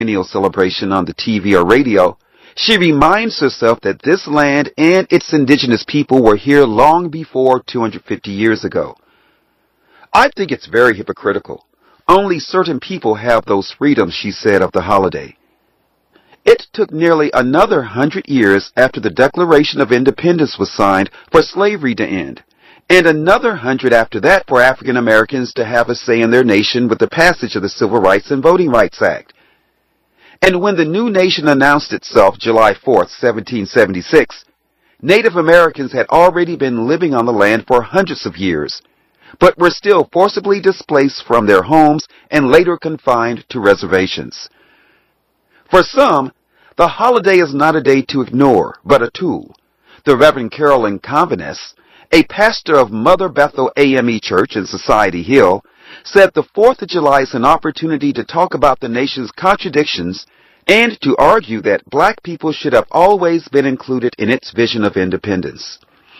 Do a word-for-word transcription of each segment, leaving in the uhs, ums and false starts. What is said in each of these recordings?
Centennial celebration on the T V or radio, she reminds herself that this land and its indigenous people were here long before two hundred fifty years ago. I think it's very hypocritical. Only certain people have those freedoms, she said of the holiday. It took nearly another hundred years after the Declaration of Independence was signed for slavery to end, and another hundred after that for African Americans to have a say in their nation with the passage of the Civil Rights and Voting Rights Act. And when the new nation announced itself July fourth, seventeen seventy-six, Native Americans had already been living on the land for hundreds of years, but were still forcibly displaced from their homes and later confined to reservations. For some, the holiday is not a day to ignore, but a tool. The Reverend Carolyn Convenes, a pastor of Mother Bethel A M E Church in Society Hill, said the fourth of July is an opportunity to talk about the nation's contradictions and to argue that black people should have always been included in its vision of independence.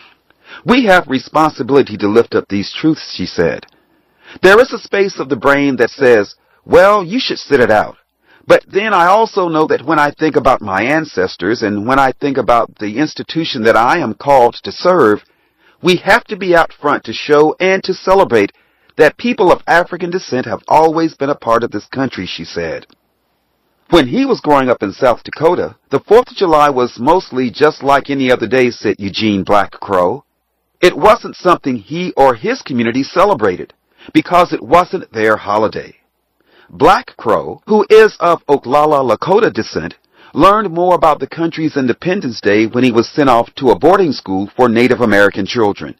We have responsibility to lift up these truths, she said. There is a space of the brain that says, well, you should sit it out. But then I also know that when I think about my ancestors and when I think about the institution that I am called to serve, we have to be out front to show and to celebrate that people of African descent have always been a part of this country, she said. When he was growing up in South Dakota, the fourth of July was mostly just like any other day, said Eugene Black Crow. It wasn't something he or his community celebrated because it wasn't their holiday. Black Crow, who is of Oglala Lakota descent, learned more about the country's Independence Day when he was sent off to a boarding school for Native American children.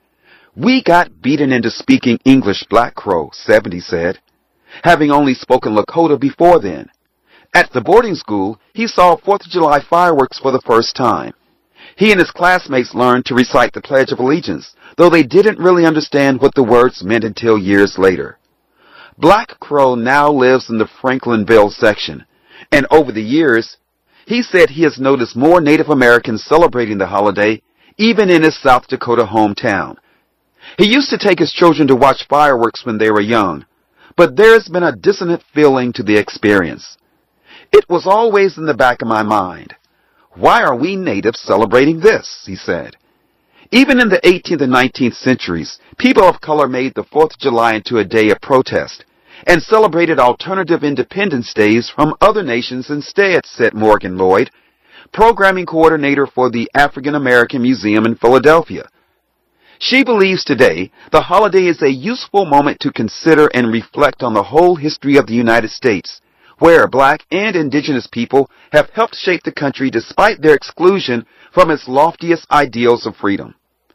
We got beaten into speaking English, Black Crow, seventy said, having only spoken Lakota before then. At the boarding school, he saw fourth of July fireworks for the first time. He and his classmates learned to recite the Pledge of Allegiance, though they didn't really understand what the words meant until years later. Black Crow now lives in the Franklinville section, and over the years, he said he has noticed more Native Americans celebrating the holiday, even in his South Dakota hometown. He used to take his children to watch fireworks when they were young, but there's been a dissonant feeling to the experience. It was always in the back of my mind. Why are we natives celebrating this? He said. Even in the eighteenth and nineteenth centuries, people of color made the fourth of July into a day of protest and celebrated alternative independence days from other nations instead, said Morgan Lloyd, programming coordinator for the African American Museum in Philadelphia. She believes today the holiday is a useful moment to consider and reflect on the whole history of the United States, where black and indigenous people have helped shape the country despite their exclusion from its loftiest ideals of freedom.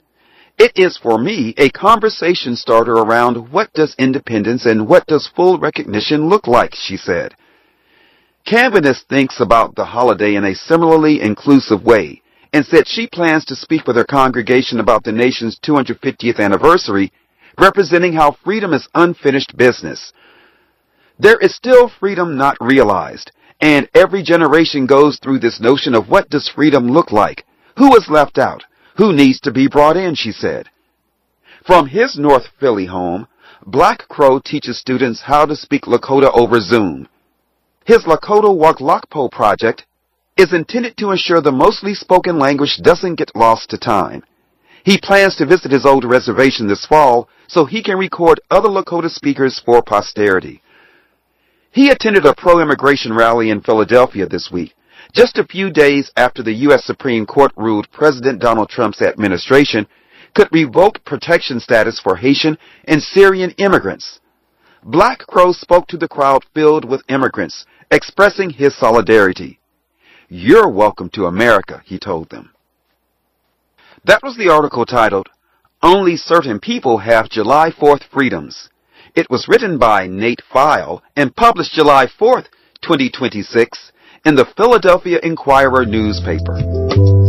It is for me a conversation starter around what does independence and what does full recognition look like, she said. Convenes thinks about the holiday in a similarly inclusive way and said she plans to speak with her congregation about the nation's two hundred fiftieth anniversary, representing how freedom is unfinished business. There is still freedom not realized, and every generation goes through this notion of what does freedom look like, who is left out, who needs to be brought in, she said. From his North Philly home, Black Crow teaches students how to speak Lakota over Zoom. His Lakota Waglakpo project is intended to ensure the mostly spoken language doesn't get lost to time. He plans to visit his old reservation this fall so he can record other Lakota speakers for posterity. He attended a pro-immigration rally in Philadelphia this week, just a few days after the U S Supreme Court ruled President Donald Trump's administration could revoke protection status for Haitian and Syrian immigrants. Black Crow spoke to the crowd filled with immigrants, expressing his solidarity. "You're welcome to America," he told them. That was the article titled, "Only Certain People Have July fourth Freedoms." It was written by Nate File and published July fourth, twenty twenty-six in the Philadelphia Inquirer newspaper.